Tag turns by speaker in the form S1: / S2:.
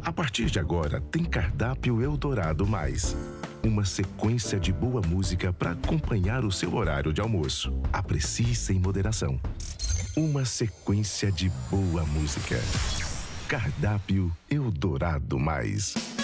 S1: A partir de agora, tem Cardápio Eldorado Mais. Uma sequência de boa música para acompanhar o seu horário de almoço. Aprecie sem moderação. Uma sequência de boa música. Cardápio Eldorado Mais.